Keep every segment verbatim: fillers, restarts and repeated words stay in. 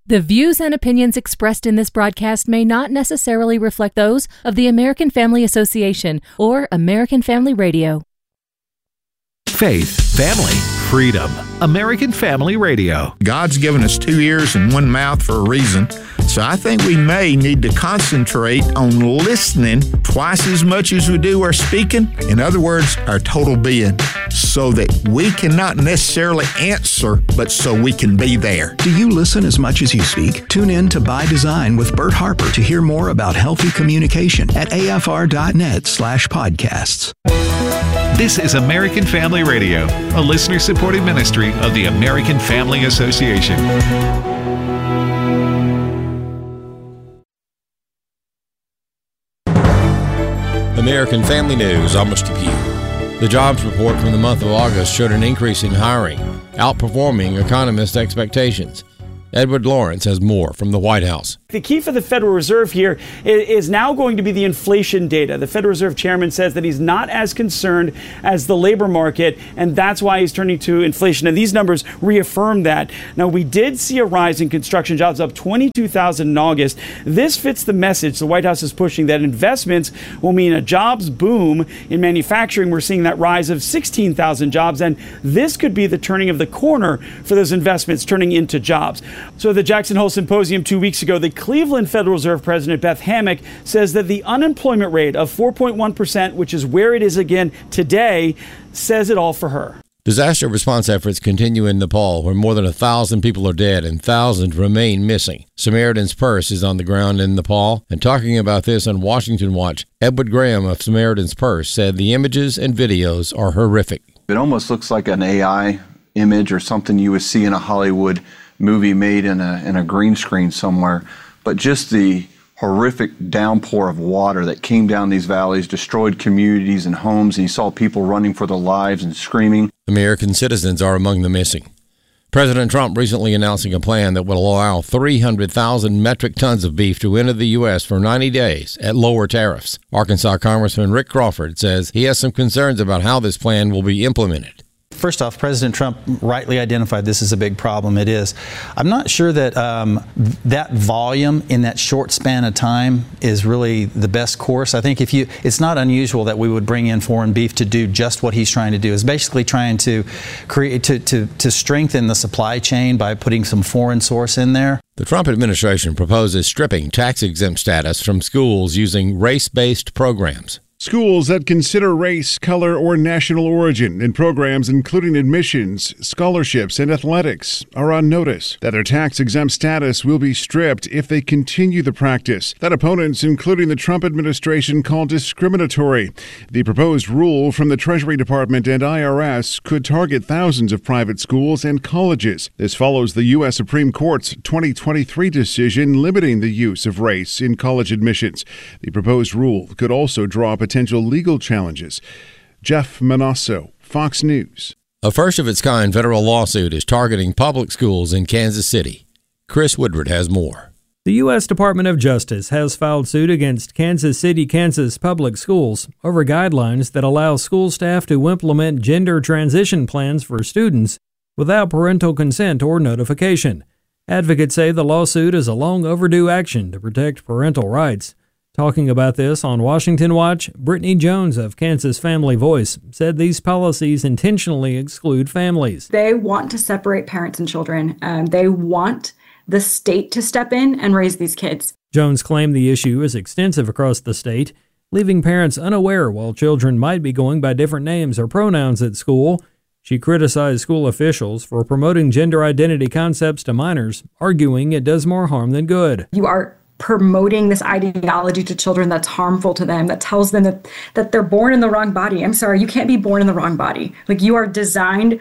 The views and opinions expressed in this broadcast may not necessarily reflect those of the American Family Association or American Family Radio. Faith, family, freedom. American Family Radio. God's given us two ears and one mouth for a reason, so I think we may need to concentrate on listening twice as much as we do our speaking. In other words, our total being, so that we can not necessarily answer, but so we can be there. Do you listen as much as you speak? Tune in to By Design with Bert Harper to hear more about healthy communication at afr.net slash podcasts. This is American Family Radio, a listener-supported ministry of the American Family Association. American Family News, I'm Mister Pugh. The jobs report from the month of August showed an increase in hiring, outperforming economists' expectations. Edward Lawrence has more from the White House. The key for the Federal Reserve here is now going to be the inflation data. The Federal Reserve chairman says that he's not as concerned as the labor market, and that's why he's turning to inflation. And these numbers reaffirm that. Now, we did see a rise in construction jobs, up twenty-two thousand in August. This fits the message the White House is pushing, that investments will mean a jobs boom in manufacturing. We're seeing that rise of sixteen thousand jobs, and this could be the turning of the corner for those investments turning into jobs. So at the Jackson Hole Symposium two weeks ago, the Cleveland Federal Reserve President Beth Hammack says that the unemployment rate of four point one percent, which is where it is again today, says it all for her. Disaster response efforts continue in Nepal, where more than a thousand people are dead and thousands remain missing. Samaritan's Purse is on the ground in Nepal, and talking about this on Washington Watch, Edward Graham of Samaritan's Purse said the images and videos are horrific. It almost looks like an A I image or something you would see in a Hollywood movie made in a in a green screen somewhere, but just the horrific downpour of water that came down these valleys, destroyed communities and homes, and you saw people running for their lives and screaming. American citizens are among the missing. President Trump recently announcing a plan that will allow three hundred thousand metric tons of beef to enter the U S for ninety days at lower tariffs. Arkansas Congressman Rick Crawford says he has some concerns about how this plan will be implemented. First off, President Trump rightly identified this as a big problem. It is. I'm not sure that um, that volume in that short span of time is really the best course. I think if you, it's not unusual that we would bring in foreign beef to do just what he's trying to do. Is basically trying to create to, to to strengthen the supply chain by putting some foreign source in there. The Trump administration proposes stripping tax-exempt status from schools using race-based programs. Schools that consider race, color, or national origin in programs including admissions, scholarships, and athletics are on notice that their tax-exempt status will be stripped if they continue the practice that opponents, including the Trump administration, call discriminatory. The proposed rule from the Treasury Department and I R S could target thousands of private schools and colleges. This follows the U S Supreme Court's twenty twenty-three decision limiting the use of race in college admissions. The proposed rule could also draw potential legal challenges. Jeff Manasso, Fox News. A first-of-its-kind federal lawsuit is targeting public schools in Kansas City. Chris Woodward has more. The U S Department of Justice has filed suit against Kansas City, Kansas public schools over guidelines that allow school staff to implement gender transition plans for students without parental consent or notification. Advocates say the lawsuit is a long overdue action to protect parental rights. Talking about this on Washington Watch, Brittany Jones of Kansas Family Voice said these policies intentionally exclude families. They want to separate parents and children. Um, they want the state to step in and raise these kids. Jones claimed the issue is extensive across the state, leaving parents unaware while children might be going by different names or pronouns at school. She criticized school officials for promoting gender identity concepts to minors, arguing it does more harm than good. You are promoting this ideology to children that's harmful to them, that tells them that, that they're born in the wrong body. I'm sorry, you can't be born in the wrong body. Like, you are designed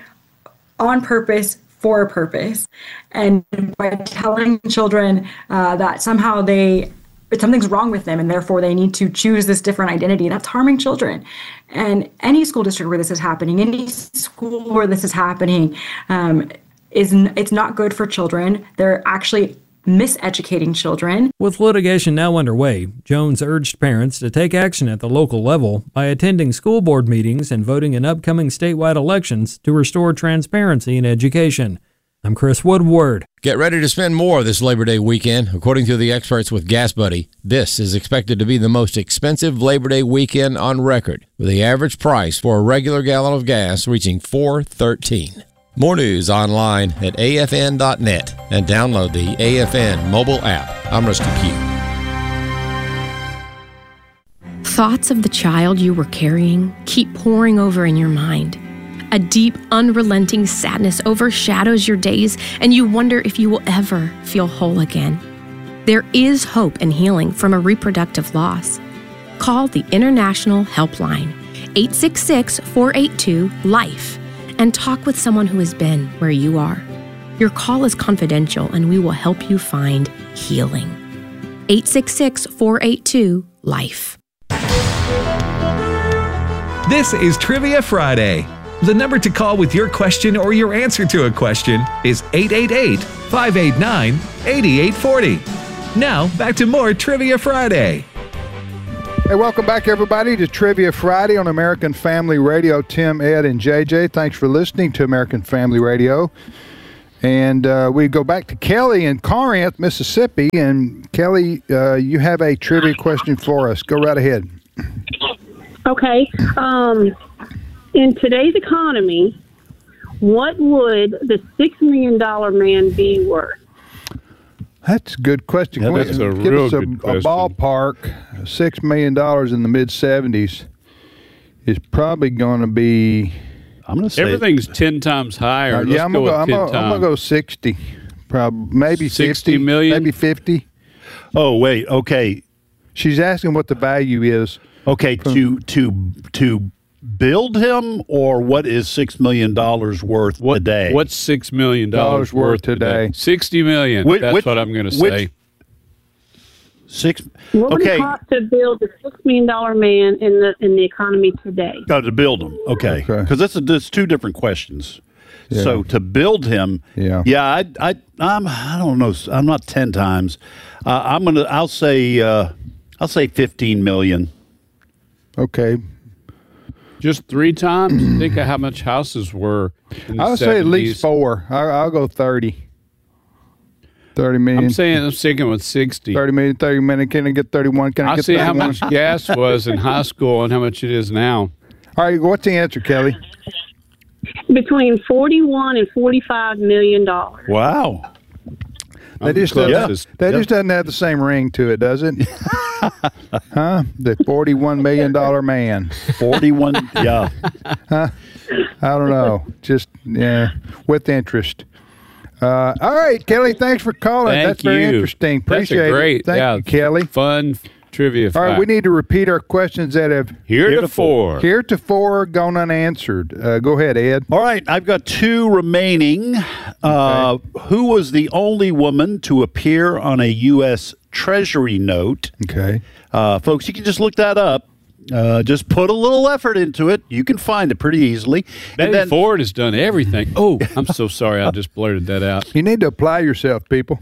on purpose for a purpose. And by telling children uh, that somehow they something's wrong with them and therefore they need to choose this different identity, that's harming children. And any school district where this is happening, any school where this is happening, um, is it's not good for children. They're actually miseducating children. With litigation now underway, Jones urged parents to take action at the local level by attending school board meetings and voting in upcoming statewide elections to restore transparency in education. I'm Chris Woodward. Get ready to spend more this Labor Day weekend. According to the experts with Gas Buddy, this is expected to be the most expensive Labor Day weekend on record, with the average price for a regular gallon of gas reaching four dollars and thirteen cents. More news online at A F N dot net and download the A F N mobile app. I'm Rusty Q. Thoughts of the child you were carrying keep pouring over in your mind. A deep, unrelenting sadness overshadows your days, and you wonder if you will ever feel whole again. There is hope and healing from a reproductive loss. Call the International Helpline, eight six six, four eight two, LIFE, and talk with someone who has been where you are. Your call is confidential, and we will help you find healing. eight six six, four eight two, LIFE. This is Trivia Friday. The number to call with your question or your answer to a question is eight eight eight, five eight nine, eight eight four zero. Now, back to more Trivia Friday. Hey, welcome back, everybody, to Trivia Friday on American Family Radio. Tim, Ed, and J J, thanks for listening to American Family Radio. And uh, we go back to Kelly in Corinth, Mississippi. And Kelly, uh, you have a trivia question for us. Go right ahead. Okay. Um, in today's economy, what would the six million dollars man be worth? That's a good question. Yeah, Can we- that's a give real us a, good a question. ballpark. six million dollars in the mid seventies is probably going to be... I'm going to say everything's ten times higher. Uh, Let's yeah, I'm go gonna with go, ten I'm gonna, I'm times. gonna go sixty, probably maybe sixty fifty, million? maybe fifty. Oh wait, okay. She's asking what the value is. Okay, to to to build him, or what is six million dollars worth What, today? What's six million dollars Dollars worth worth today. Sixty million. Which- That's which- what I'm going to which- say. Six. What would Okay, it cost to build a six million dollars man in the in the economy today? got to build him. Okay, because that's that's two different questions. Yeah. So to build him, Yeah. yeah, I I I'm I don't know. I'm not ten times. Uh, I'm gonna. I'll say. Uh, I'll say fifteen million. Okay. Just three times? Think of how much houses were in the I'll say at least seventies. four. I'll, I'll go thirty. Thirty million. I'm saying I'm sticking with sixty. Thirty million. Thirty million. Can I get thirty-one? Can I I'll get see how thirty-one? much gas was in high school and how much it is now. All right. What's the answer, Kelly? Between forty-one and forty-five million dollars. Wow. That just close. doesn't, Yeah. that Yeah. just doesn't have the same ring to it, does it? Huh? The forty-one million dollar man. Forty-one. Yeah. Huh? I don't know. Just yeah, with interest. Uh, all right, Kelly. Thanks for calling. Thank That's very you. interesting. That's a Appreciate great, it. Thank yeah, you, Kelly. Fun trivia. All right, fact. we need to repeat our questions that have Heretofore. heretofore gone unanswered. Uh, go ahead, Ed. All right, I've got two remaining. Uh, Who was the only woman to appear on a U S Treasury note? Okay. Uh, folks, you can just look that up. Uh, just put a little effort into it. You can find it pretty easily. Betty And then, Ford has done everything. Oh, I'm so sorry. I just blurted that out. You need to apply yourself, people.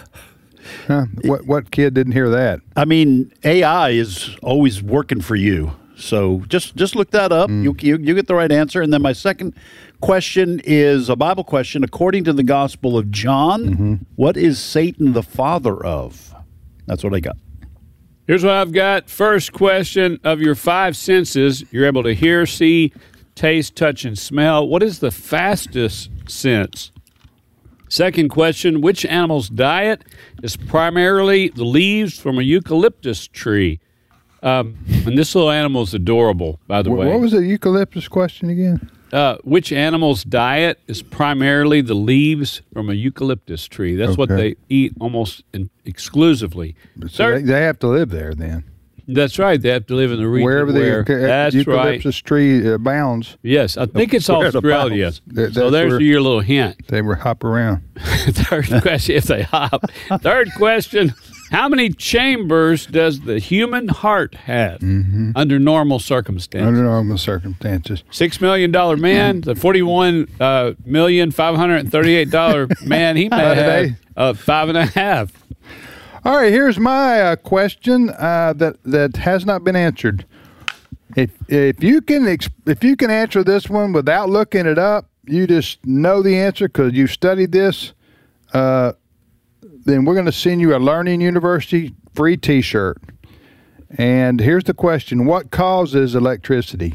Huh? What what kid didn't hear that? I mean, A I is always working for you. So just just look that up. Mm. You, you you get the right answer. And then my second question is a Bible question. According to the Gospel of John, Mm-hmm. what is Satan the father of? That's what I got. Here's what I've got. First question: of your five senses, you're able to hear, see, taste, touch, and smell. What is the fastest sense? Second question: which animal's diet is primarily the leaves from a eucalyptus tree? Um, and this little animal is adorable, by the What, way. what was the eucalyptus question again? Uh, which animal's diet is primarily the leaves from a eucalyptus tree? That's what Okay. they eat almost in, exclusively. So Third- they, they have to live there then. that's right. They have to live in the region Wherever the where euca- that's eucalyptus right. tree abounds, Yes, I think it's Where it Australia. abounds. That- So that's there's where- your little hint. they were hop around. Third question, if they hop. Third question: how many chambers does the human heart have under normal circumstances? Under normal circumstances. Six million dollar man, the forty-one uh, million five hundred and thirty-eight dollar man, he may Uh, have they- uh, five and a half. All right, here's my uh, question uh, that that has not been answered. If if you can ex- if you can answer this one without looking it up, you just know the answer because you studied this, uh, then we're going to send you a Learning University free T-shirt. And here's the question: what causes electricity?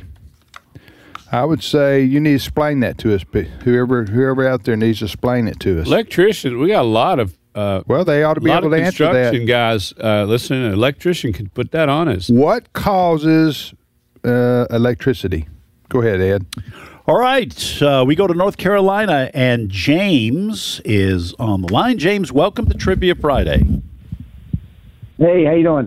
I would say you need to explain that to us. But whoever whoever out there needs to explain it to us. Electrician, we got a lot of. Uh, well, they ought to be able to answer that. Construction guys uh, listening. An electrician can put that on us. What causes uh, electricity? Go ahead, Ed. All right, uh, we go to North Carolina, and James is on the line. James, welcome to Trivia Friday. Hey, how you doing?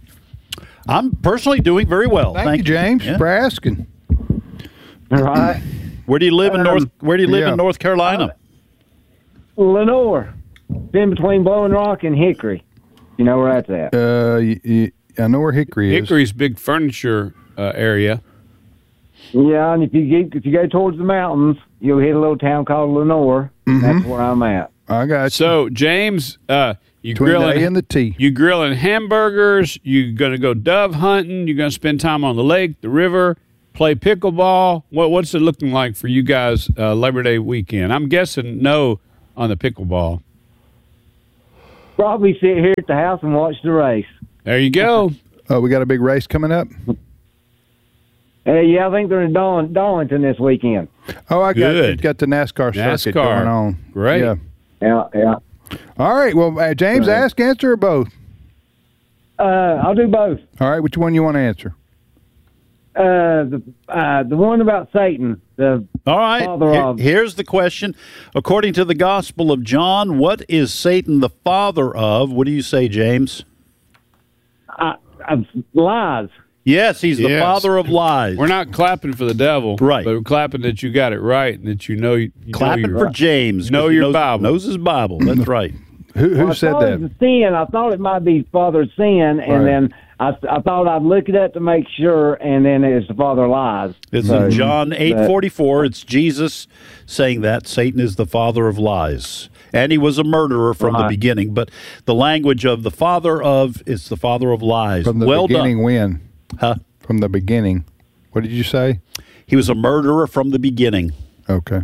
I'm personally doing very well. Thank, Thank you, James, yeah. for asking. All right. Where do you live in Um, North? Where do you live yeah. in North Carolina? Uh, Lenore. It's in between Blowing Rock and Hickory. You know where that's at? Uh, y- y- I know where Hickory is. Hickory's big furniture uh, area. Yeah, and if you get, if you go towards the mountains, you'll hit a little town called Lenore. Mm-hmm. That's where I'm at. I got you. So, James, uh, you Between the grilling A and the T. You grilling hamburgers. You gonna go dove hunting. You're gonna spend time on the lake, the river, play pickleball. What what's it looking like for you guys uh, Labor Day weekend? I'm guessing no on the pickleball. Probably sit here at the house and watch the race. There you go. Oh, we got a big race coming up. Uh, yeah, I think they're in Darl- Darlington this weekend. Oh, I got Good. got the NASCAR, circuit NASCAR. going on. Great. Yeah. Yeah, yeah. All right. Well, uh, James, Right. ask, answer, or both? Uh, I'll do both. All right. Which one you want to answer? Uh, the uh, the one about Satan. The All right. father Here- of. here's the question. According to the Gospel of John, what is Satan the father of? What do you say, James? Uh, of lies. Yes, he's the Yes. father of lies. We're not clapping for the devil, Right. But we're clapping that you got it right and that you know you, you Clapping know your, for James. Know 'cause he your knows, Bible. Knows his Bible. That's right. Who, who Well, I said thought that? It was a sin. I thought it might be father of sin, and Right. then I, I thought I'd look it up to make sure, and then it's the father of lies. It's So, in John eight but- forty-four. It's Jesus saying that Satan is the father of lies. And he was a murderer from the Right. beginning. But the language of the father of is the father of lies. From the well beginning, done. when? Huh? From the beginning. What did you say? He was a murderer from the beginning. Okay.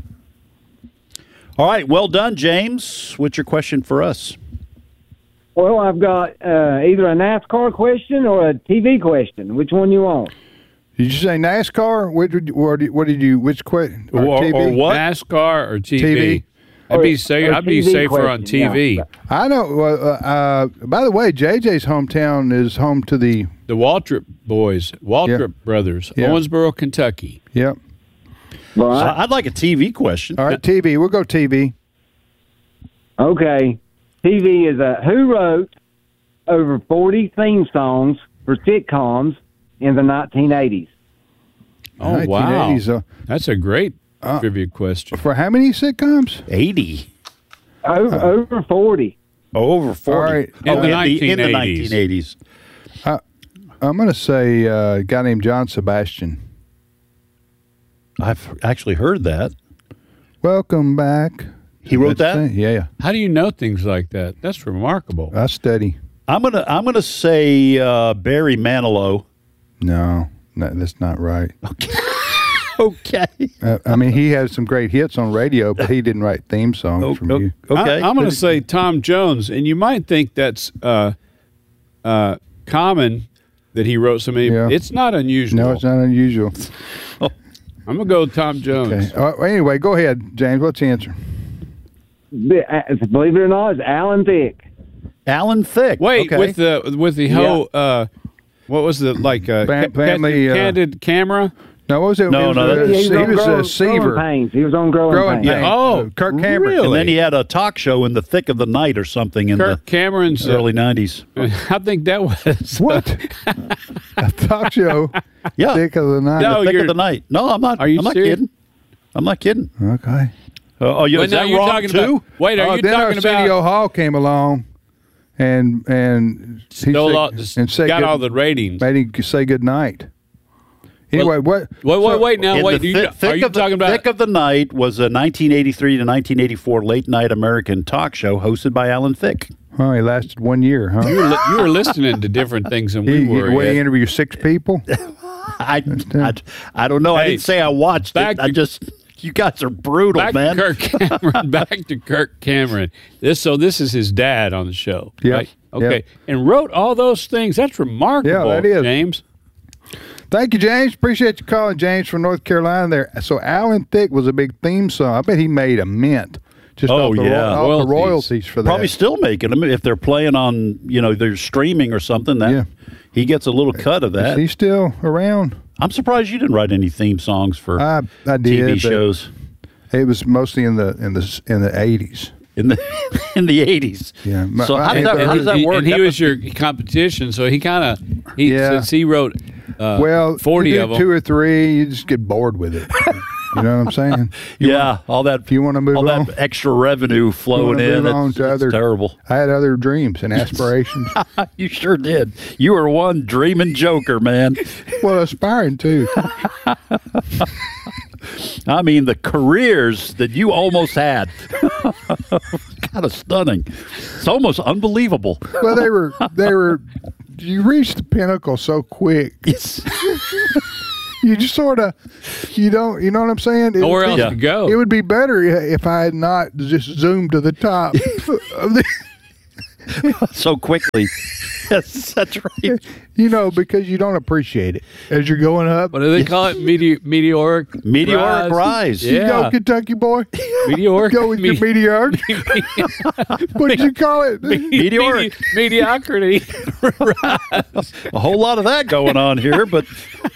All right. Well done, James. What's your question for us? Well, I've got uh, either a NASCAR question or a T V question. Which one you want? Did you say NASCAR? What did, what did, what did you? Which question? or, or what? NASCAR or T V? T V? I'd be Or- safe. or I'd be T V safer on question, T V. yeah. I know. Uh, uh, by the way, J J's hometown is home to the. The Waltrip boys, Waltrip brothers, Yeah. Owensboro, Kentucky. Yep. Right. I- I'd like a T V question. All right, T V. We'll go T V. Okay. T V is a who wrote over forty theme songs for sitcoms in the nineteen eighties. Oh wow, nineteen eighties, uh, that's a great uh, trivia question. For how many sitcoms? eighty. Over, over forty. Oh, over forty. All right. In Oh, the in the nineteen eighties. nineteen eighties. Uh, I'm going to say uh, a guy named John Sebastian. I've actually heard that. Welcome back. He wrote That's that? it. Yeah, yeah. How do you know things like that? That's remarkable. I study. I'm gonna I'm gonna say uh, Barry Manilow. No, no, that's not right. Okay. Uh, I mean, he had some great hits on radio, but he didn't write theme songs from you. Okay. I, I'm going to say Tom Jones, and you might think that's uh, uh, common that he wrote so many. Yeah. It's not unusual. No, it's not unusual. I'm going to go with Tom Jones. Okay. Uh, anyway, go ahead, James. What's the answer? Be- uh, Believe it or not, it's Alan Thicke. Alan Thicke. Wait, okay. with the with the whole uh, what was the like uh, Fam- ca- family, uh, candid camera? No, what was it? No, it was, no, uh, that- He was he on was growing, a Seaver. growing pains. He was on growing, Growing pains. pains. Oh, Uh, Kirk Cameron. really? And then he had a talk show in the thick of the night or something in Kirk the Cameron's uh, early nineties. I think that was What? A talk show. Yeah. Thick of the night. No, the thick you're- of the night. No, I'm not. Are you I'm not serious? kidding. I'm not kidding. Okay. Uh, oh, you, Wait, is now that you're wrong talking too? about. Wait, are Uh, you then talking Arsenio about? Hall came along, and and he Stole said- all, and said got good- all the ratings. made him say good night. Anyway, what? Wait, wait, wait! Now, In wait. the You, thi- thick are you of the, talking about? Thick of the Night was a nineteen eighty-three to nineteen eighty-four late night American talk show hosted by Alan Thicke. Oh, he lasted one year, huh? You were, li- you were listening to different things than we He, were. he, what, he Ed. interviewed six people. I, I, I don't know. I Hey, didn't say I watched back it. I to- just You guys are brutal, back man. To Kirk Cameron, back to Kirk Cameron. This so this is his dad on the show, Yep. right? Okay, Yep. and wrote all those things. That's remarkable. Yeah, that is. James. Thank you, James. Appreciate you calling, James, from North Carolina there. So Alan Thicke was a big theme song. I bet he made a mint just oh, off, the, yeah. ro- off royalties. the royalties for that. Probably still making them. If they're playing on, you know, they're streaming or something, that Yeah. he gets a little cut of that. Is he still around? I'm surprised you didn't write any theme songs for I, I did, T V but shows. It was mostly in the in the in the eighties. In the in the eighties. Yeah. So how does that, how does that He- work? And he That was your competition, so he kind of he Yeah. since he wrote uh, well, forty you do of them. two or three, you just get bored with it. You know what I'm saying? You yeah, wanna, all that. If you want to move all on, that extra revenue flowing you wanna in. move on It's, to it's other, terrible. I had other dreams and aspirations. You sure did. You were one dreaming joker, man. Well, aspiring too. I mean, the careers that you almost had. Kind of stunning. It's almost unbelievable. Well, they were they were. You reached the pinnacle so quick. Yes. You just sort of, you don't, you know what I'm saying? It Nowhere would else be- to go. It would be better if I had not just zoomed to the top of the. So quickly. Yes, that's right. You know, because you don't appreciate it as you're going up. What do they call it? Mete- meteoric Meteoric rise. You Yeah. go, Kentucky boy. Meteoric. Go with your Me- meteoric. What did you call it? Meteoric. Medi- mediocrity. A whole lot of that going on here, but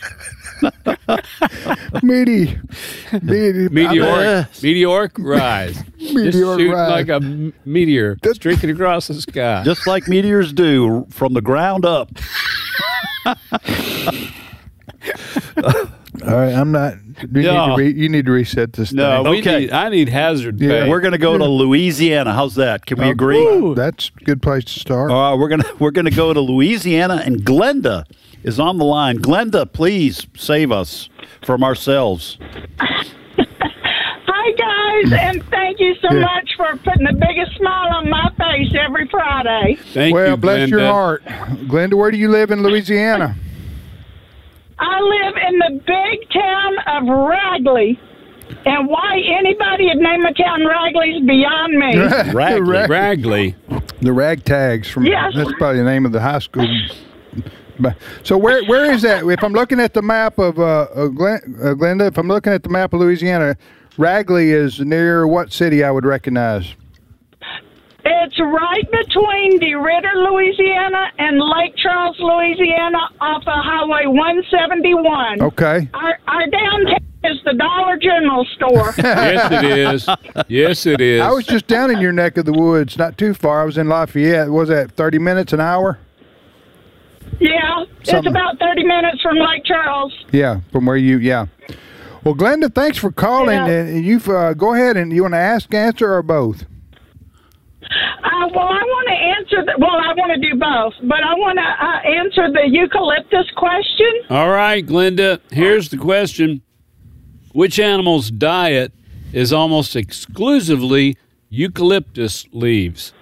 Meaty. Meaty. Meteoric. Meteoric rise. Just Meteoric shooting rise. like a m- meteor streaking across the sky. just like meteors do from the ground up. All right, I'm not. You, need, No. to re, you need to reset this. No, thing. we Okay. need, I need hazard pay. Yeah. We're going to go to Louisiana. How's that? Can we Oh, agree? ooh, that's a good place to start. Uh, we're gonna we're gonna go to Louisiana, and Glenda is on the line. Glenda, please save us from ourselves. Hi, guys, and thank you so Yeah. much for putting the biggest smile on my face every Friday. Thank well, you, bless your Glenda. heart, Glenda. Where do you live in Louisiana? I live in the big town of Ragley, and why anybody would name a town Ragley is beyond me. Ragley. Rag- Ragley. The Ragtags from. Yes. That's probably the name of the high school. But- So where where is that? If I'm looking at the map of uh, uh, Glen, uh, Glenda, if I'm looking at the map of Louisiana, Ragley is near what city I would recognize? It's right between DeRidder, Louisiana, and Lake Charles, Louisiana, off of Highway one seventy-one. Okay. Our, our downtown is the Dollar General store. Yes, it is. Yes, it is. I was just down in your neck of the woods, not too far. I was in Lafayette. Was that thirty minutes, an hour? Yeah, it's Something. about thirty minutes from Lake Charles. Yeah, from where you, yeah. Well, Glenda, thanks for calling. Yeah. And you uh, go ahead and you want to ask, answer, or both? Uh, well, I want to answer the, well, I want to do both, but I want to uh, answer the eucalyptus question. All right, Glenda, here's the question. Which animal's diet is almost exclusively eucalyptus leaves?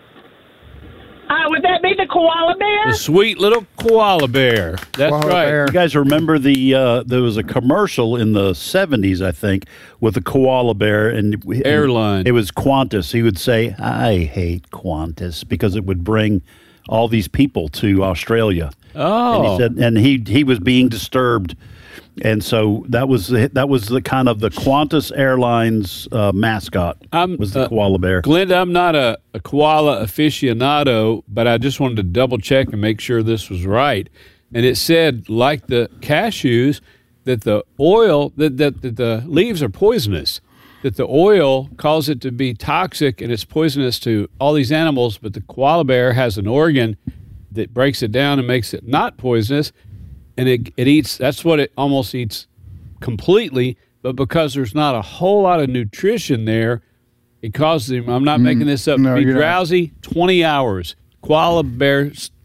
Uh, would that be the koala bear? The sweet little koala bear. That's Koala right. bear. You guys remember the uh, there was a commercial in the seventies, I think, with a koala bear and and Airline. It was Qantas. He would say, "I hate Qantas," because it would bring all these people to Australia. Oh. And he said, and he he was being disturbed, and so that was the, that was the kind of the Qantas Airlines uh, mascot I'm, was the uh, koala bear. Glenda, I'm not a, a koala aficionado, but I just wanted to double check and make sure this was right. And it said, like the cashews, that the oil, that, that, that the leaves are poisonous, that the oil causes it to be toxic and it's poisonous to all these animals, but the koala bear has an organ that breaks it down and makes it not poisonous, and it, it eats, that's what it almost eats completely, but because there's not a whole lot of nutrition there, it causes him, I'm not making this up, no, to be you're not. drowsy twenty hours. Koala bear s-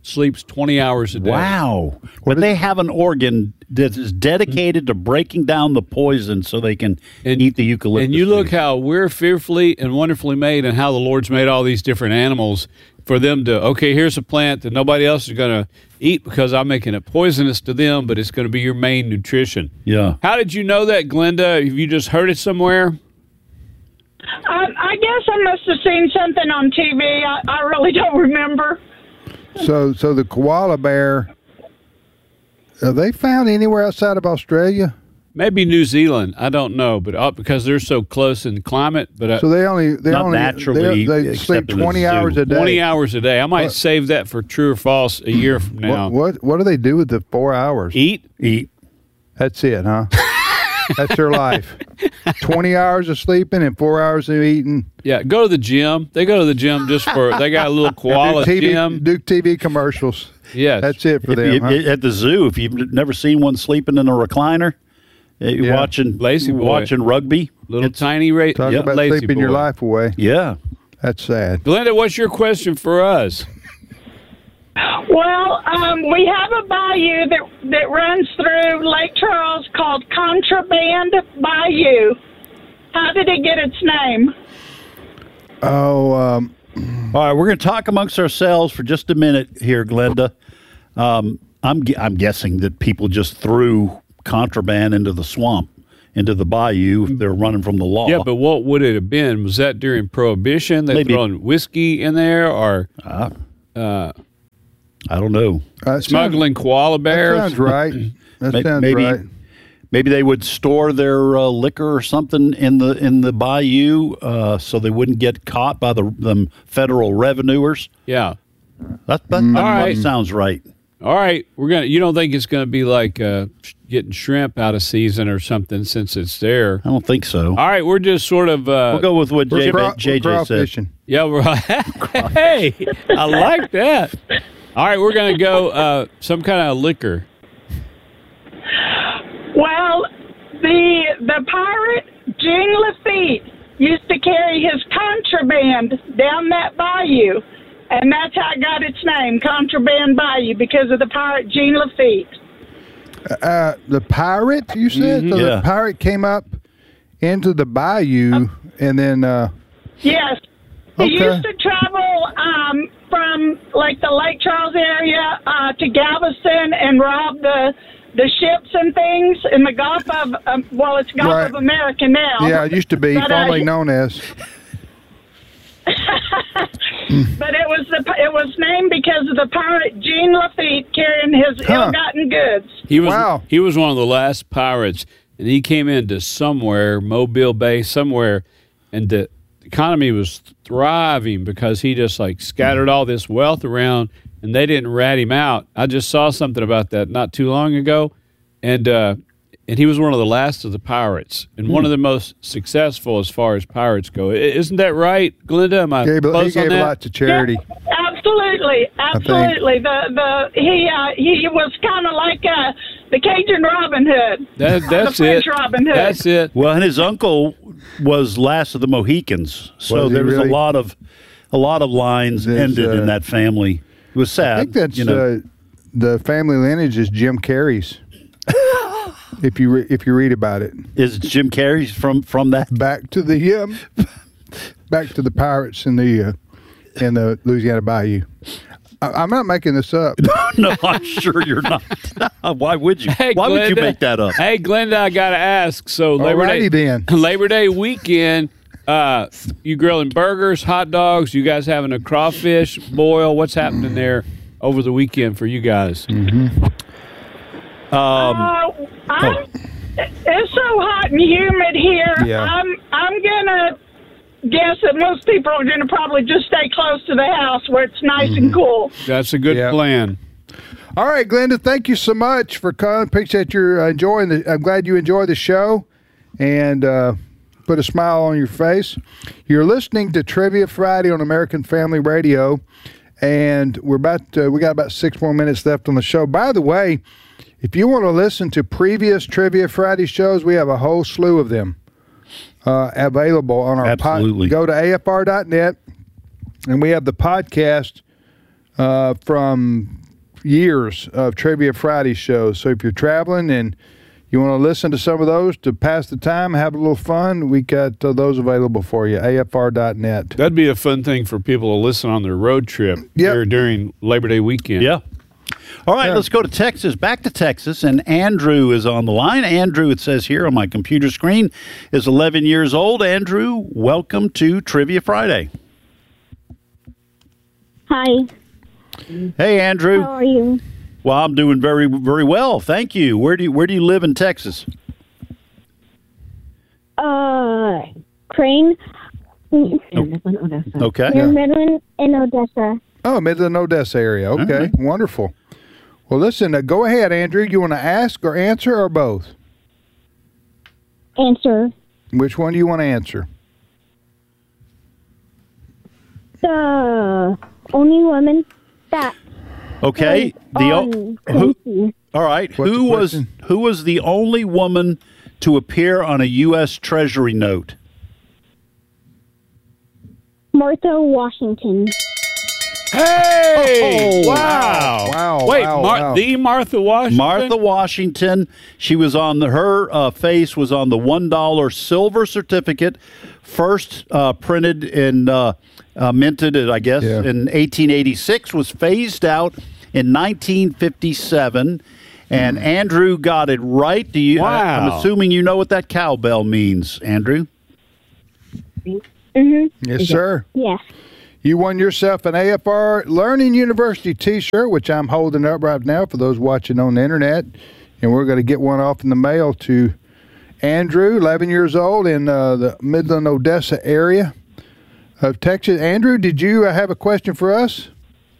sleeps twenty hours a day. Wow. But they have an organ that is dedicated to breaking down the poison so they can and, eat the eucalyptus. And you look leaves. how we're fearfully and wonderfully made, and how the Lord's made all these different animals for them to, okay, here's a plant that nobody else is going to eat because I'm making it poisonous to them, but it's going to be your main nutrition. Yeah. How did you know that, Glenda? Have you just heard it somewhere? I, I guess I must have seen something on T V. I, I really don't remember. So, so the koala bear, are they found anywhere outside of Australia? Maybe New Zealand. I don't know, but uh, because they're so close in climate. But uh, So they only they Not only naturally, they, they sleep except in the twenty zoo. hours a day. twenty hours a day. I might What? save that for true or false a year from now. What, what what do they do with the four hours? Eat, eat. That's it, huh? That's their life. Twenty hours of sleeping and four hours of eating. Yeah, go to the gym. They go to the gym just for. They got a little koala do T V, gym. do T V commercials. Yes. That's it for If them. you- huh? At the zoo, if you've never seen one sleeping in a recliner, uh, you're Yeah. watching Lazy boy. watching rugby. Little tiny ra- Talk yeah, about lazy sleeping boy. your life away. Yeah. That's sad. Glenda, what's your question for us? Well, um, we have a bayou that that runs through Lake Charles called Contraband Bayou. How did it get its name? Oh, um, All right, we're going to talk amongst ourselves for just a minute here, Glenda. Um, I'm gu- I'm guessing that people just threw contraband into the swamp, into the bayou. If they're running from the law. Yeah, but what would it have been? Was that during Prohibition? They Maybe. throwing whiskey in there, or uh, uh, I don't know. uh, smuggling koala bears? That sounds right. That May- sounds maybe right. maybe they would store their uh, liquor or something in the in the bayou uh, so they wouldn't get caught by the them federal revenuers. Yeah. That, that, Mm. that All right. sounds right. All right, we're gonna. You don't think it's gonna be like uh, sh- getting shrimp out of season or something since it's there? I don't think so. All right, we're just sort of. Uh, We'll go with what We're J- craw- J J we're said. crawfishing. Yeah, we're. Hey, I like that. All right, we're gonna go uh, some kind of liquor. Well, the the pirate Jean Lafitte used to carry his contraband down that bayou, and that's how it got its name, Contraband Bayou, because of the pirate Jean Lafitte. Uh, the pirate, you said? Mm-hmm. So Yeah. the pirate came up into the bayou and then. Uh, Yes. He Okay. used to travel um, from like the Lake Charles area uh, to Galveston and rob the the ships and things in the Gulf of um, well, it's Gulf Right. of America now. yeah, it used to be But, uh, formerly known as. But it was the it was named because of the pirate Jean Lafitte carrying his Huh. ill-gotten goods. He was. Wow. He was one of the last pirates, and he came into somewhere, Mobile Bay, somewhere, and the economy was thriving because he just like scattered all this wealth around, and they didn't rat him out. I just saw something about that not too long ago, and uh, and he was one of the last of the pirates, and one of the most successful as far as pirates go. I- Isn't that right, Glenda? Am I Gave, he close on gave a that? lot to charity. Absolutely, absolutely. The the he uh, he was kind of like uh, the Cajun Robin Hood. That, that's the French it. Robin Hood. That's it. Well, and his uncle was last of the Mohicans, so Was he there was really? a lot of a lot of lines There's, ended uh, in that family. It was sad. I think that's you know. uh, the family lineage is Jim Carrey's. if you re- if you read about it, Is Jim Carrey from from that? back to the um, back to the pirates in the uh, in the Louisiana Bayou. I, I'm not making this up. No, I'm sure you're not. Why would you? Hey, Why would you Glenda. make that up? Hey, Glenda, I gotta ask. So Labor Day, Alrighty then. Labor Day weekend, uh, you grilling burgers, hot dogs? You guys having a crawfish boil? What's happening there over the weekend for you guys? Mm-hmm. Um, Uh, I'm, It's so hot and humid here. Yeah. I'm I'm gonna guess that most people are gonna probably just stay close to the house where it's nice Mm-hmm. and cool. That's a good Yeah. plan. All right, Glenda, thank you so much for coming. Appreciate your uh, enjoying the. I'm glad you enjoyed the show, and uh, put a smile on your face. You're listening to Trivia Friday on American Family Radio, and we're about. To, we got about six more minutes left on the show. By the way, if you want to listen to previous Trivia Friday shows, we have a whole slew of them uh, available on our Absolutely. pod. Go to A F R dot net, and we have the podcast uh, from years of Trivia Friday shows. So if you're traveling and you want to listen to some of those to pass the time, have a little fun, we got uh, those available for you, A F R dot net. That'd be a fun thing for people to listen on their road trip Yep. here during Labor Day weekend. Yeah. All right, let's go to Texas, back to Texas, and Andrew is on the line. Andrew, it says here on my computer screen, is eleven years old. Andrew, welcome to Trivia Friday. Hi. Hey, Andrew. How are you? Well, I'm doing very, very well. Thank you. Where do you, where do you live in Texas? Uh, Crane. Okay. Near Midland and Odessa. Oh, Midland, Odessa area. Okay, right. Wonderful. Well, listen, uh, go ahead, Andrew. You want to ask or answer or both? Answer. Which one do you want to answer? The only woman that. Okay. The o- on who, Quincy. all right. What's who the was question? who was the only woman to appear on a U S Treasury note? Martha Washington. Hey! Oh, wow! wow, Wait, wow, Mar- wow. the Martha Washington? Martha Washington. She was on the, her uh, face was on the one dollar silver certificate, first uh, printed in uh, uh, minted, I guess, Yeah. in eighteen eighty-six. Was phased out in nineteen fifty-seven. And Andrew got it right. Do you? I, I'm Wow. assuming you know what that cowbell means, Andrew. Mm-hmm. Yes, sir. Yes. You won yourself an A F R Learning University T-shirt, which I'm holding up right now for those watching on the internet. And we're going to get one off in the mail to Andrew, eleven years old, in uh, the Midland, Odessa area of Texas. Andrew, did you uh, have a question for us?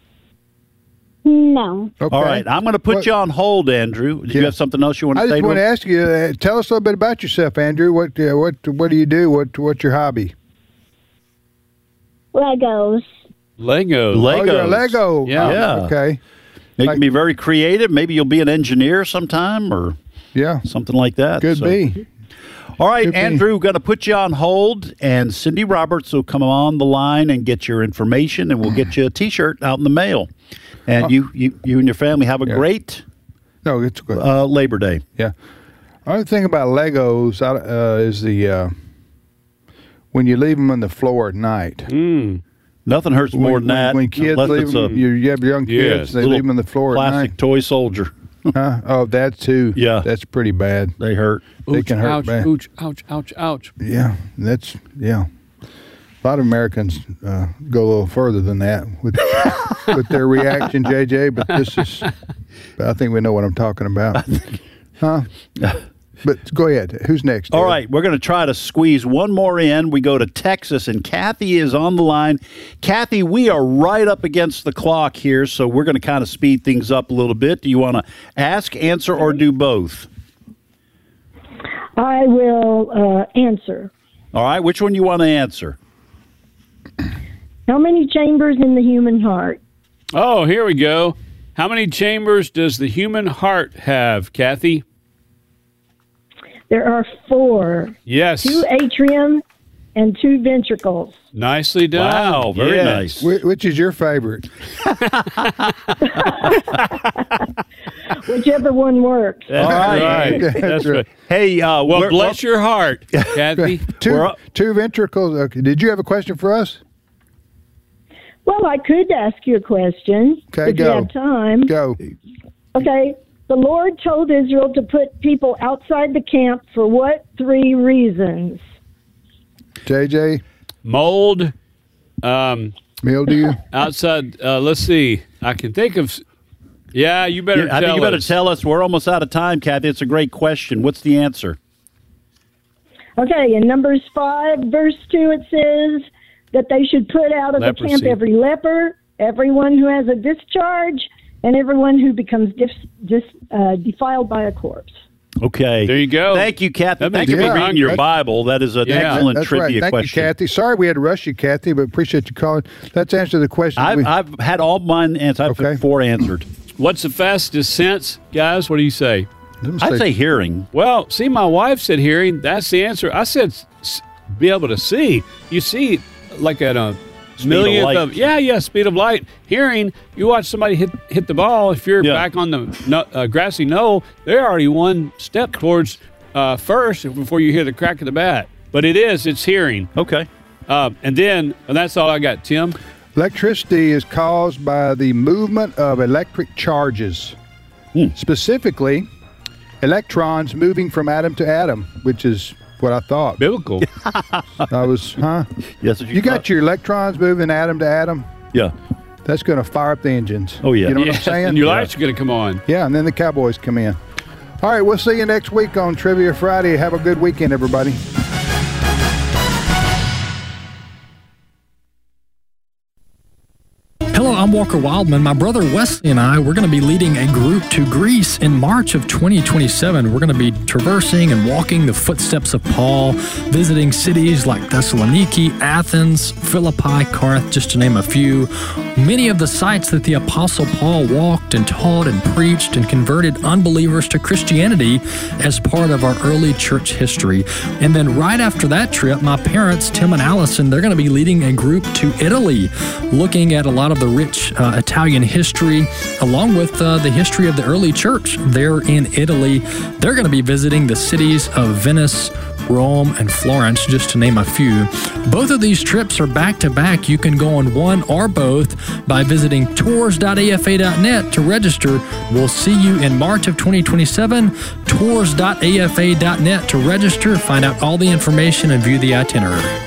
No. Okay. All right, I'm going to put What- you on hold, Andrew. Do Yeah. you have something else you want to I say? just to want to him? ask you, uh, tell us a little bit about yourself, Andrew. What uh, what what do you do? What What's your hobby? Legos. Legos. Legos. Oh, you're a Lego. Yeah. Yeah. Okay. They Like- can be very creative. Maybe you'll be an engineer sometime or Yeah. something like that. Could So- be. All right, Could be. Andrew, going to put you on hold, and Cindy Roberts will come on the line and get your information, and we'll get you a T-shirt out in the mail. And Oh. you, you, you and your family have a Yeah. great No, it's good. uh, Labor Day. Yeah. Other thing about Legos uh, is the uh, when you leave them on the floor at night. Mm. Nothing hurts more when, than that. When kids unless leave it's them, a you, you have young kids, Yes, they little leave them on the floor at plastic night. toy soldier. Huh? Oh, that too. Yeah. That's pretty bad. They hurt. They Ouch, can hurt ouch, bad. ouch, ouch, ouch, ouch. Yeah, that's yeah. A lot of Americans uh, go a little further than that with with their reaction, J J. But this is, I think we know what I'm talking about, huh? But go ahead. Who's next? All Ed? right, we're going to try to squeeze one more in. We go to Texas, and Kathy is on the line. Kathy, we are right up against the clock here, so we're going to kind of speed things up a little bit. Do you want to ask, answer, or do both? I will uh, answer. All right, which one do you want to answer? How many chambers in the human heart? Oh, here we go. How many chambers does the human heart have, Kathy? There are four. Yes. Two atrium and two ventricles. Nicely done. Wow, very Yes. nice. Wh- Which is your favorite? Whichever one works. That's All right. right. That's That's right. right. Hey, uh, Well, we're- bless your heart, Kathy. two We're up- two ventricles. Okay. Did you have a question for us? Well, I could ask you a question Okay, if go. you have time. Go. Okay. The Lord told Israel to put people outside the camp for what three reasons? J J. Mold. Um, Mildew. outside. Uh, let's see. I can think of. s- Yeah, you better. Yeah, I tell think you better us. tell us. We're almost out of time, Kathy. It's a great question. What's the answer? Okay, in Numbers five, verse two, it says that they should put out of the camp Leprosy. every leper, everyone who has a discharge, and everyone who becomes dis, dis, uh, defiled by a corpse. Okay. There you go. Thank you, Kathy. That Thank makes you me for reading hungry. your Bible. That is an Yeah. excellent That's trivia right. Thank question. you, Kathy. Sorry we had to rush you, Kathy, but appreciate you calling. Let's answer the question. I've, we, I've had all mine answered. I've Okay. had four answered. What's the fastest sense, guys? What do you say? Let me I'd say hearing. Well, see, my wife said hearing. That's the answer. I said s- be able to see. You see, like at a Speed millionth of light. of yeah, yeah, speed of light. Hearing, you watch somebody hit hit the ball. If you're Yeah. back on the no, uh, grassy knoll, they're already one step towards uh, first before you hear the crack of the bat. But it is, it's hearing. Okay. Uh, and then, and that's all I got, Tim. Electricity is caused by the movement of electric charges, hmm. specifically electrons moving from atom to atom, which is what I thought. Biblical. I was, huh? Yes, you, you got your electrons moving atom to atom. Yeah. That's going to fire up the engines. Oh, yeah. You know Yes, what I'm saying? and your lights are going to come on. Yeah, and then the Cowboys come in. All right, we'll see you next week on Trivia Friday. Have a good weekend, everybody. Hello, I'm Walker Wildman. My brother Wesley and I, we're going to be leading a group to Greece in March of twenty twenty-seven. We're going to be traversing and walking the footsteps of Paul, visiting cities like Thessaloniki, Athens, Philippi, Corinth, just to name a few. Many of the sites that the Apostle Paul walked and taught and preached and converted unbelievers to Christianity as part of our early church history. And then right after that trip, my parents, Tim and Allison, they're going to be leading a group to Italy, looking at a lot of the rich uh, Italian history, along with uh, the history of the early church there in Italy. They're going to be visiting the cities of Venice, Rome, and Florence, just to name a few. Both of these trips are back-to-back. You can go on one or both by visiting tours dot a f a dot net to register. We'll see you in March of twenty twenty-seven. tours dot a f a dot net to register, find out all the information, and view the itinerary.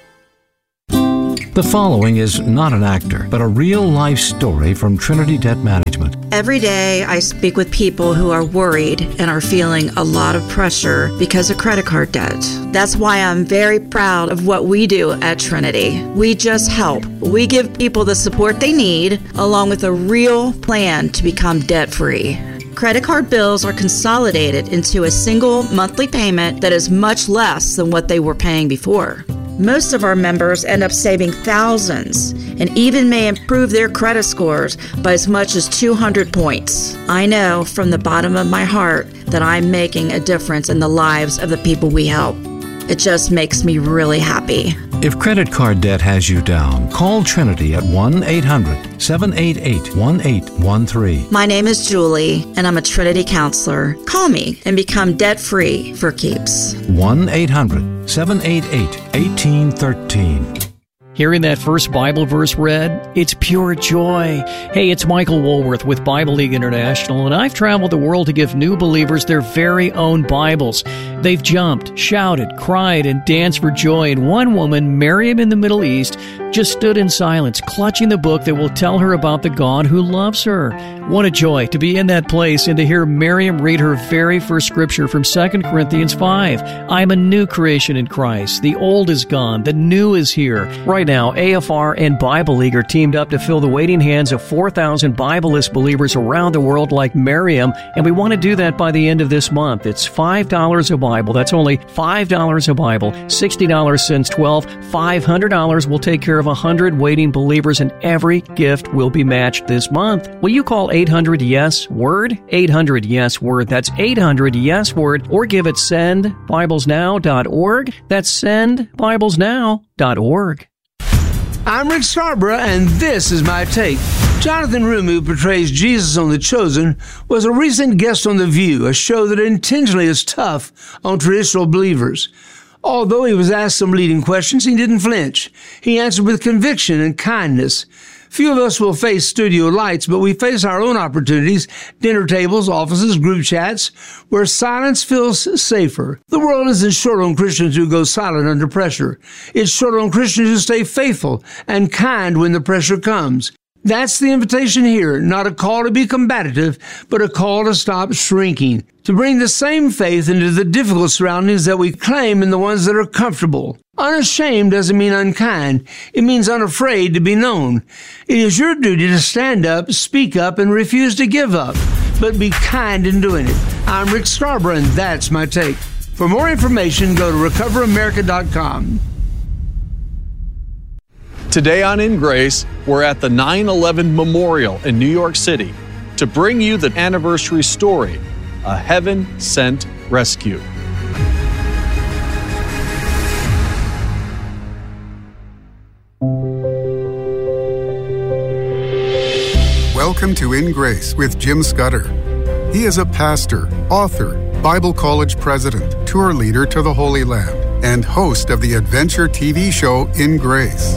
The following is not an actor, but a real-life story from Trinity Debt Management. Every day I speak with people who are worried and are feeling a lot of pressure because of credit card debt. That's why I'm very proud of what we do at Trinity. We just help. We give people the support they need, along with a real plan to become debt-free. Credit card bills are consolidated into a single monthly payment that is much less than what they were paying before. Most of our members end up saving thousands and even may improve their credit scores by as much as two hundred points. I know from the bottom of my heart that I'm making a difference in the lives of the people we help. It just makes me really happy. If credit card debt has you down, call Trinity at one eight hundred, seven eight eight, one eight one three. My name is Julie, and I'm a Trinity counselor. Call me and become debt-free for keeps. one eight hundred, seven eight eight, one eight one three. Hearing that first Bible verse read, it's pure joy. Hey, it's Michael Woolworth with Bible League International, and I've traveled the world to give new believers their very own Bibles. They've jumped, shouted, cried, and danced for joy, and one woman, Miriam in the Middle East, just stood in silence, clutching the book that will tell her about the God who loves her. What a joy to be in that place and to hear Miriam read her very first scripture from Second Corinthians five. I am a new creation in Christ. The old is gone. The new is here. Right now, A F R and Bible League are teamed up to fill the waiting hands of four thousand Bibleless believers around the world like Miriam, and we want to do that by the end of this month. It's five dollars a Bible. That's only five dollars a Bible. sixty dollars since twelve dollars. five hundred dollars will take care of one hundred waiting believers, and every gift will be matched this month. Will you call eight hundred yes word? eight hundred yes word. That's eight hundred yes word, or give it send bibles now dot org. That's send bibles now dot org. I'm Rick Scarborough, and this is my take. Jonathan Roum, who portrays Jesus on The Chosen, was a recent guest on The View, a show that intentionally is tough on traditional believers. Although he was asked some leading questions, he didn't flinch. He answered with conviction and kindness. Few of us will face studio lights, but we face our own opportunities, dinner tables, offices, group chats, where silence feels safer. The world isn't short on Christians who go silent under pressure. It's short on Christians who stay faithful and kind when the pressure comes. That's the invitation here, not a call to be combative, but a call to stop shrinking, to bring the same faith into the difficult surroundings that we claim in the ones that are comfortable. Unashamed doesn't mean unkind. It means unafraid to be known. It is your duty to stand up, speak up, and refuse to give up, but be kind in doing it. I'm Rick Scarborough, and that's my take. For more information, go to recover america dot com. Today on In Grace, we're at the nine eleven Memorial in New York City to bring you the anniversary story, A Heaven-Sent Rescue. Welcome to In Grace with Jim Scudder. He is a pastor, author, Bible college president, tour leader to the Holy Land, and host of the adventure T V show In Grace.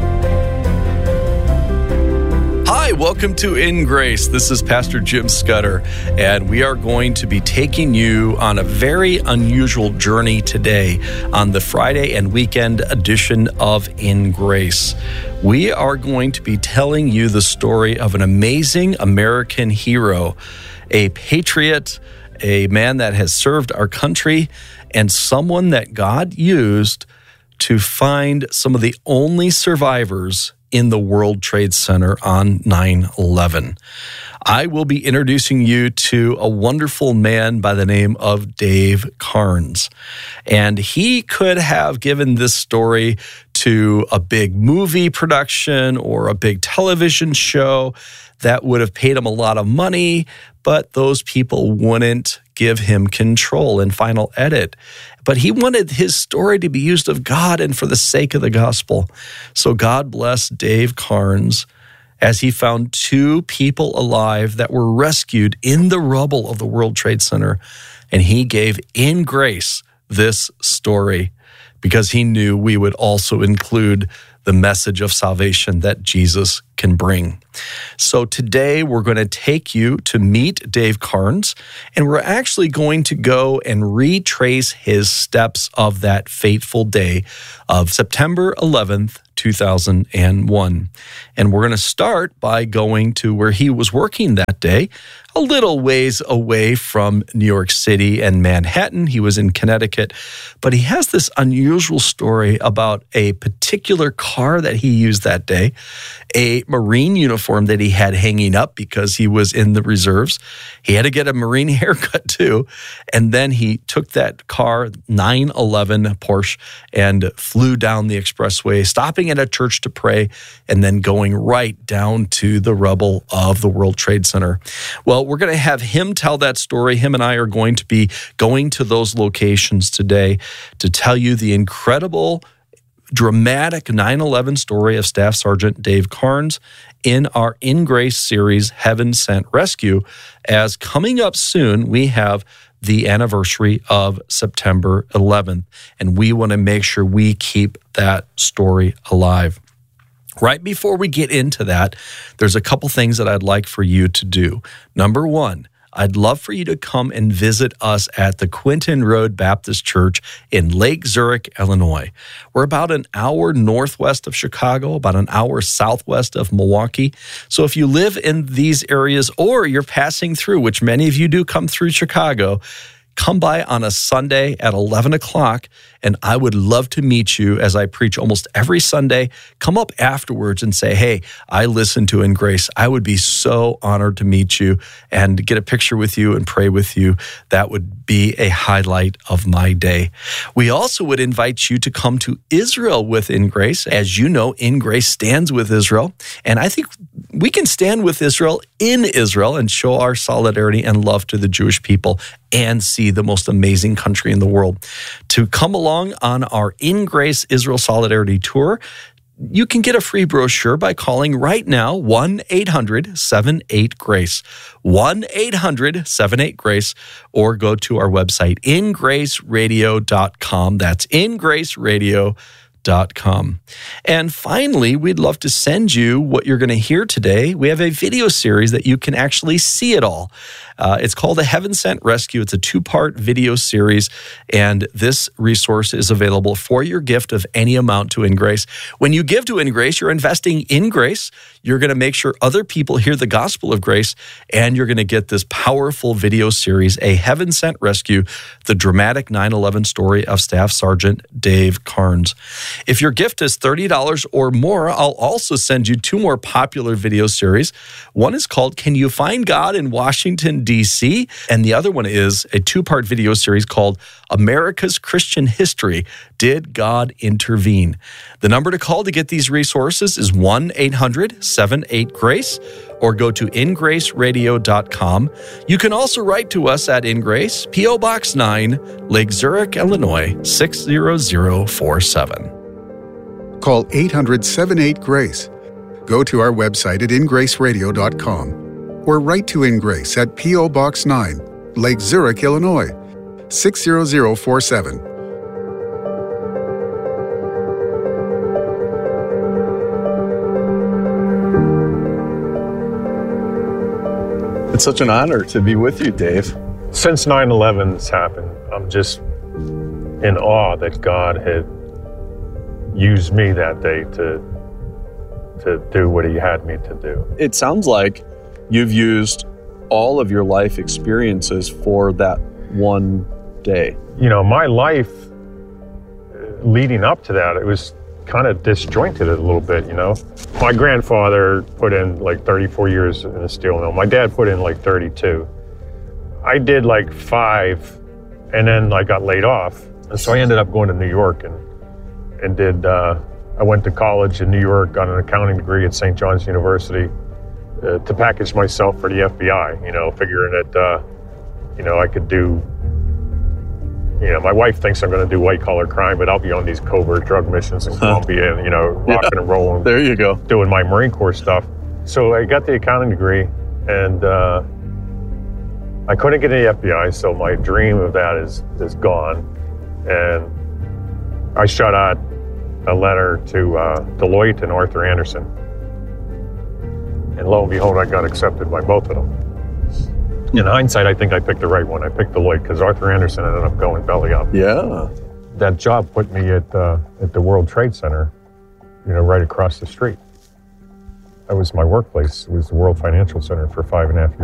Hi, welcome to In Grace. This is Pastor Jim Scudder, and we are going to be taking you on a very unusual journey today on the Friday and weekend edition of In Grace. We are going to be telling you the story of an amazing American hero, a patriot, a man that has served our country, and someone that God used to find some of the only survivors in the World Trade Center on nine eleven. I will be introducing you to a wonderful man by the name of Dave Carnes. And he could have given this story to a big movie production or a big television show that would have paid him a lot of money, but those people wouldn't give him control and final edit. But he wanted his story to be used of God and for the sake of the gospel. So God bless Dave Carnes as he found two people alive that were rescued in the rubble of the World Trade Center. And he gave In Grace this story because he knew we would also include the message of salvation that Jesus can bring. So today we're going to take you to meet Dave Carnes, and we're actually going to go and retrace his steps of that fateful day of September eleventh, two thousand one. And we're going to start by going to where he was working that day, a little ways away from New York City and Manhattan. He was in Connecticut, but he has this unusual story about a particular car that he used that day, a Marine uniform that he had hanging up because he was in the reserves. He had to get a Marine haircut too. And then he took that car, nine eleven Porsche, and flew down the expressway, stopping at a church to pray, and then going right down to the rubble of the World Trade Center. Well, we're going to have him tell that story. Him and I are going to be going to those locations today to tell you the incredible, dramatic nine eleven story of Staff Sergeant Dave Carnes in our In Grace series, Heaven Sent Rescue, as coming up soon, we have the anniversary of September eleventh, and we want to make sure we keep that story alive. Right before we get into that, there's a couple things that I'd like for you to do. Number one, I'd love for you to come and visit us at the Quinton Road Baptist Church in Lake Zurich, Illinois. We're about an hour northwest of Chicago, about an hour southwest of Milwaukee. So if you live in these areas or you're passing through, which many of you do come through Chicago, come by on a Sunday at eleven o'clock, and I would love to meet you as I preach almost every Sunday. Come up afterwards and say, hey, I listen to In Grace. I would be so honored to meet you and get a picture with you and pray with you. That would be a highlight of my day. We also would invite you to come to Israel with In Grace. As you know, In Grace stands with Israel, and I think we can stand with Israel in Israel and show our solidarity and love to the Jewish people and see the most amazing country in the world. To come along on our In Grace Israel Solidarity Tour, you can get a free brochure by calling right now one eight hundred seven eight GRACE, one eight hundred seven eight GRACE, or go to our website, in grace radio dot com. That's in grace radio dot com. And finally, we'd love to send you what you're going to hear today. We have a video series that you can actually see it all. Uh, it's called A Heaven Sent Rescue. It's a two-part video series, and this resource is available for your gift of any amount to In Grace. When you give to In Grace, you're investing in grace. You're going to make sure other people hear the gospel of grace, and you're going to get this powerful video series, A Heaven Sent Rescue, the dramatic nine eleven story of Staff Sergeant Dave Carnes. If your gift is thirty dollars or more, I'll also send you two more popular video series. One is called Can You Find God in Washington, D C? And the other one is a two-part video series called America's Christian History, Did God Intervene? The number to call to get these resources is one eight hundred seven eight GRACE, or go to in grace radio dot com. You can also write to us at In Grace, P O Box nine, Lake Zurich, Illinois, six zero zero four seven. Call eight hundred seven eight GRACE. Go to our website at in grace radio dot com or write to In Grace at P O. Box nine, Lake Zurich, Illinois, six zero zero four seven. It's such an honor to be with you, Dave. Since nine eleven has happened, I'm just in awe that God had used me that day to to do what he had me to do. It sounds like you've used all of your life experiences for that one day. You know, my life leading up to that, it was kind of disjointed a little bit, you know. My grandfather put in like thirty-four years in the steel mill. My dad put in like thirty-two. I did like five, and then I got laid off. And so I ended up going to New York and and did, uh, I went to college in New York, got an accounting degree at Saint John's University uh, to package myself for the F B I, you know, figuring that, uh, you know, I could do, you know, my wife thinks I'm going to do white collar crime, but I'll be on these covert drug missions in Colombia and, you know, rocking Yeah. and rolling. There you go. Doing my Marine Corps stuff. So I got the accounting degree and uh, I couldn't get into the F B I, so my dream of that is, is gone. And I shot out a letter to uh, Deloitte and Arthur Anderson. And lo and behold, I got accepted by both of them. In hindsight, I think I picked the right one. I picked Deloitte because Arthur Anderson ended up going belly up. Yeah. That job put me at uh, at the World Trade Center, you know, right across the street. That was my workplace. It was the World Financial Center for five and a half years.